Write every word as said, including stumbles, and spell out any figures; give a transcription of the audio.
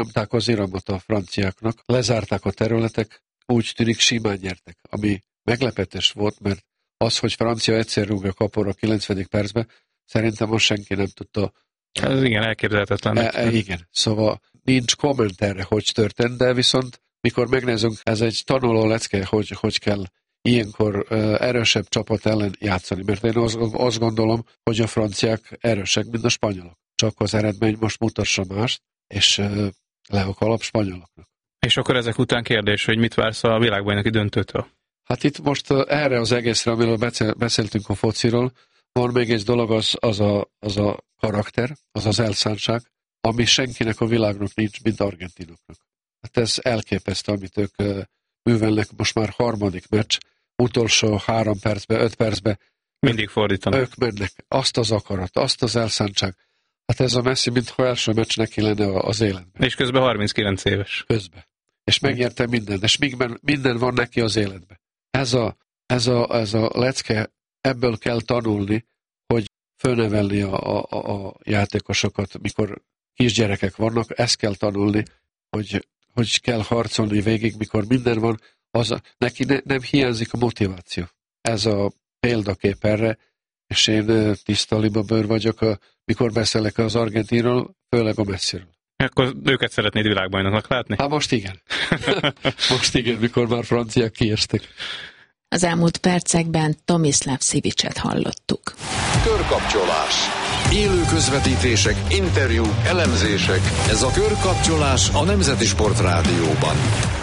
nyomták az iramot a franciáknak, lezárták a területek, úgy tűnik simán nyertek, ami meglepetés volt, mert az, hogy Francia egyszer rúgja kapora a kilencvedik percben, szerintem most senki nem tudta. Ez igen, elképzelhetetlen. E, e, igen, szóval nincs komment erre, hogy történt, de viszont mikor megnézünk, ez egy tanuló lecke, hogy, hogy kell ilyenkor uh, erősebb csapat ellen játszani, mert én azt, azt gondolom, hogy a franciák erősek, mint a spanyolok. Csak az eredmény most mutassa mást, és uh, le a kalap spanyoloknak. És akkor ezek után kérdés, hogy mit vársz a világbajnoki döntőtől? Hát itt most uh, erre az egészre, amiről beszéltünk a fociról, van még egy dolog, az, az, a, az a karakter, az az elszántság, ami senkinek a világnak nincs, mint argentinoknak. Hát ez elképesztő, amit ők uh, művelnek, most már harmadik meccs, utolsó három percbe, öt percbe. Mindig fordítanak. Ők mennek. Azt az akarat, azt az elszántság. Hát ez a Messi, mintha első meccs neki lenne az életben. És közben harminckilenc éves. Közben. És megnyerte minden, és minden van neki az életben. Ez a, ez a, ez a lecke, ebből kell tanulni, hogy fölnevelni a, a, a játékosokat, mikor kisgyerekek vannak, ezt kell tanulni, hogy, hogy kell harcolni végig, mikor minden van, az a, neki ne, nem hiányzik a motiváció. Ez a példakép erre, és én tiszta libabőr vagyok, a, mikor beszélek az argentinról, főleg a Messiről. Akkor őket szeretnéd világbajnoknak látni? Hát most igen. Most igen, mikor már franciák kiestek. Az elmúlt percekben Tomislav Sivicet hallottuk. Körkapcsolás. Élő közvetítések, interjúk, elemzések. Ez a Körkapcsolás a Nemzeti Sport Rádióban.